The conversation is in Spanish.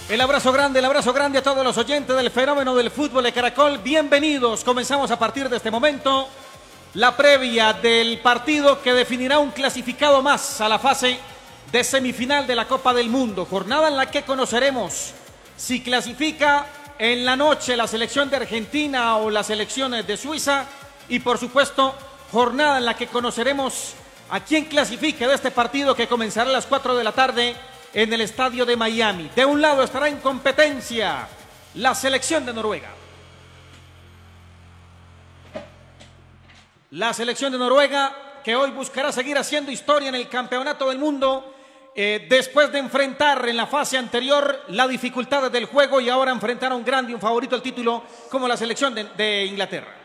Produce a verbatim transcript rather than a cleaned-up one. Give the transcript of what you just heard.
El abrazo grande, el abrazo grande a todos los oyentes del fenómeno del fútbol de Caracol. Bienvenidos. Comenzamos a partir de este momento la previa del partido que definirá un clasificado más a la fase de semifinal de la Copa del Mundo. Jornada en la que conoceremos si clasifica en la noche la selección de Argentina o las selecciones de Suiza. Y por supuesto, jornada en la que conoceremos a quién clasifique de este partido que comenzará a las cuatro de la tarde en el estadio de Miami. De un lado estará en competencia la selección de Noruega. La selección de Noruega que hoy buscará seguir haciendo historia en el campeonato del mundo eh, después de enfrentar en la fase anterior la dificultad del juego y ahora enfrentar a un grande y un favorito al título como la selección de, de Inglaterra.